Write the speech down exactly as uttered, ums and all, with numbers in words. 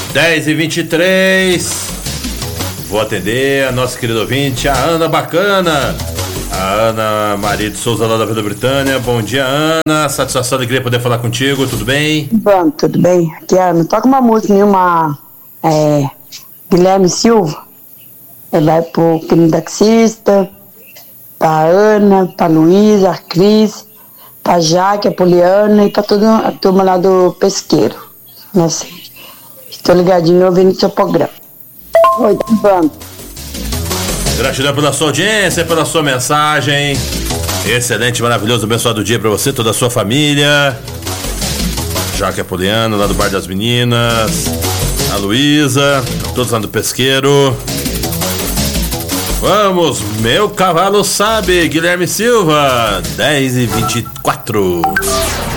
dez e vinte e três. Vou atender a nossa querida ouvinte, a Ana Bacana. A Ana Maria de Souza, lá da Vila Britânia. Bom dia, Ana. Satisfação, alegria poder falar contigo. Tudo bem? Bom, tudo bem. Aqui, Ana. Toca uma música nenhuma. É, Guilherme Silva. Ele vai pro querido taxista, pra Ana, pra Luísa, a Cris, pra Jaque, a Poliana e pra toda a turma lá do pesqueiro. Não sei. Estou ligadinho ouvindo seu programa. Oi, vamos. Gratidão pela sua audiência, pela sua mensagem. Excelente, maravilhoso, abençoado dia pra você, toda a sua família. Jaque Apoliano, lá do Bar das Meninas. A Luísa, todos lá do pesqueiro. Vamos, meu cavalo sabe, Guilherme Silva, dez e vinte e quatro.